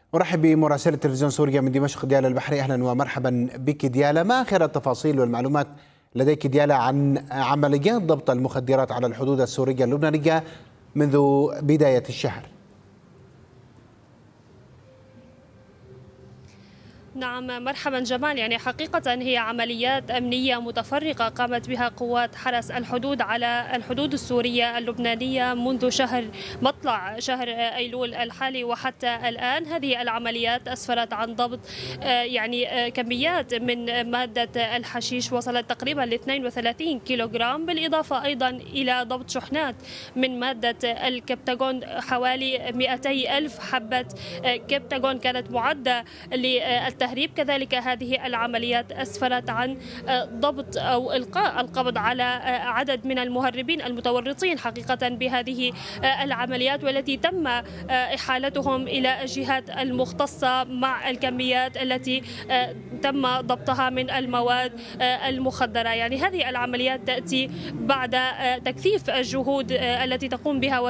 أرحب بمراسلة تلفزيون سوريا من دمشق ديالا البحري. أهلا ومرحبا بك ديالا. ما آخر التفاصيل والمعلومات لديك ديالا عن عمليات ضبط المخدرات على الحدود السورية اللبنانية منذ بداية الشهر؟ نعم، مرحبا جمال. يعني حقيقة هي عمليات أمنية متفرقة قامت بها قوات حرس الحدود على الحدود السورية اللبنانية منذ مطلع شهر أيلول الحالي وحتى الآن. هذه العمليات أسفرت عن ضبط كميات من مادة الحشيش وصلت تقريبا ل 32 كيلوغرام، بالإضافة أيضا إلى ضبط شحنات من مادة الكبتاغون حوالي 200 ألف حبة كبتاغون كانت معدة للتهريب. كذلك هذه العمليات أسفرت عن ضبط أو إلقاء القبض على عدد من المهربين المتورطين حقيقة بهذه العمليات، والتي تم إحالتهم إلى الجهات المختصة مع الكميات التي تم ضبطها من المواد المخدرة. يعني هذه العمليات تأتي بعد تكثيف الجهود التي تقوم بها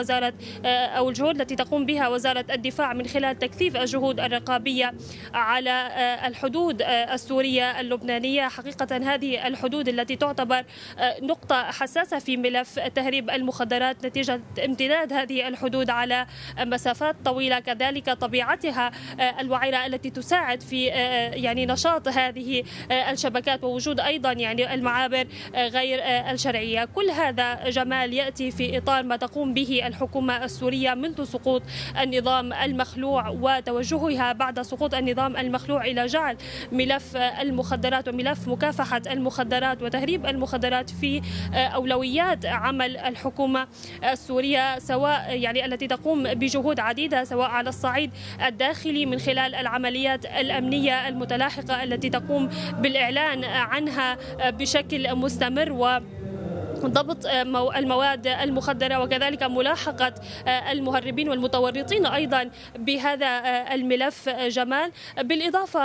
الجهود التي تقوم بها وزارة الدفاع من خلال تكثيف الجهود الرقابية على الحدود السورية اللبنانية. حقيقة هذه الحدود التي تعتبر نقطة حساسة في ملف تهريب المخدرات نتيجة امتداد هذه الحدود على مسافات طويلة، كذلك طبيعتها الوعرة التي تساعد في نشاط هذه الشبكات ووجود أيضا المعابر غير الشرعية. كل هذا جمال يأتي في إطار ما تقوم به الحكومة السورية منذ سقوط النظام المخلوع وتوجهها بعد سقوط النظام المخلوع إلى جعل ملف المخدرات وملف مكافحة المخدرات وتهريب المخدرات في أولويات عمل الحكومة السورية، سواء التي تقوم بجهود عديدة سواء على الصعيد الداخلي من خلال العمليات الأمنية المتلاحقة التي تقوم بالإعلان عنها بشكل مستمر ضبط المواد المخدرة وكذلك ملاحقة المهربين والمتورطين أيضا بهذا الملف جمال، بالإضافة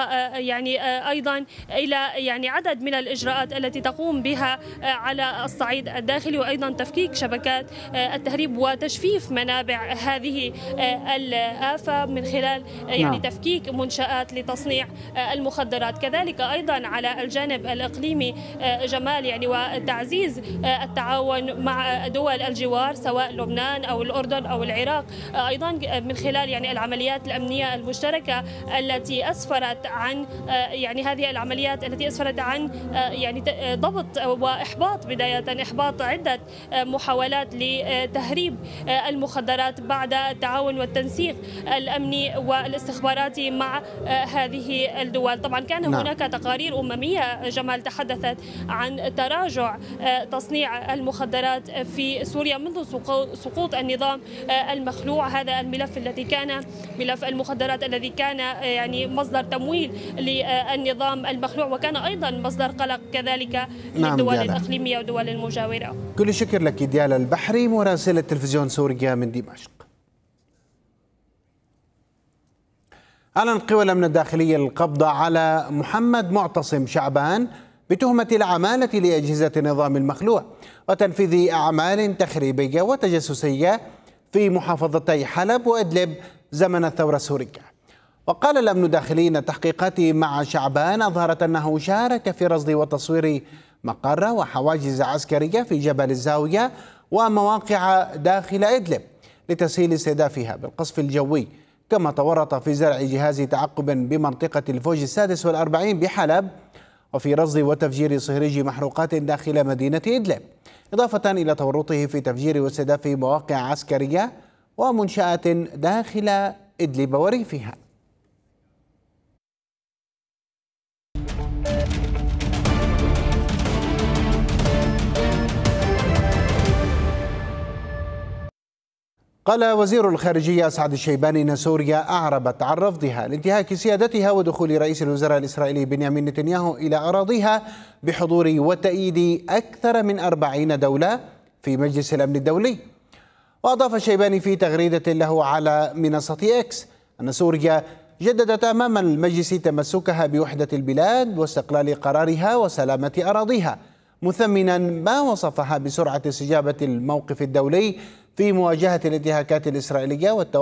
أيضا إلى عدد من الإجراءات التي تقوم بها على الصعيد الداخلي، وأيضا تفكيك شبكات التهريب وتجفيف منابع هذه الآفة من خلال تفكيك منشآت لتصنيع المخدرات. كذلك أيضا على الجانب الإقليمي جمال وتعزيز التعاون مع دول الجوار سواء لبنان أو الأردن أو العراق، أيضا من خلال العمليات الأمنية المشتركة التي أسفرت عن هذه العمليات التي أسفرت عن ضبط وإحباط بداية إحباط عدة محاولات لتهريب المخدرات بعد التعاون والتنسيق الأمني والاستخباراتي مع هذه الدول. طبعا كان هناك تقارير أممية جمال تحدثت عن تراجع تصنيع المخدرات في سوريا منذ سقوط النظام المخلوع. هذا الملف الذي كان ملف المخدرات الذي كان مصدر تمويل للنظام المخلوع، وكان أيضا مصدر قلق كذلك للدول الإقليمية والدول المجاورة. كل الشكر لك ديالا البحري مراسلة تلفزيون سوريا من دمشق. أعلن قوى الأمن الداخلي القبض على محمد معتصم شعبان بتهمة العمالة لأجهزة النظام المخلوع وتنفيذ أعمال تخريبية وتجسسية في محافظتي حلب وإدلب زمن الثورة السورية. وقال الأمن الداخلي أن التحقيقات مع شعبان أظهرت أنه شارك في رصد وتصوير مقر وحواجز عسكرية في جبل الزاوية ومواقع داخل إدلب لتسهيل استهدافها بالقصف الجوي، كما تورط في زرع جهاز تعقب بمنطقة الفوج 46 بحلب وفي رصد وتفجير صهريج محروقات داخل مدينة إدلب، إضافة إلى تورطه في تفجير واستهداف مواقع عسكرية ومنشآت داخل إدلب وريفها. قال وزير الخارجية أسعد الشيباني أن سوريا أعربت عن رفضها لانتهاك سيادتها ودخول رئيس الوزراء الإسرائيلي بنيامين نتنياهو إلى أراضيها بحضور وتأييد أكثر من 40 دولة في مجلس الأمن الدولي. وأضاف الشيباني في تغريدة له على منصة إكس أن سوريا جددت أمام المجلس تمسكها بوحدة البلاد واستقلال قرارها وسلامة أراضيها، مثمنا ما وصفها بسرعة استجابة الموقف الدولي في مواجهة الانتهاكات الإسرائيلية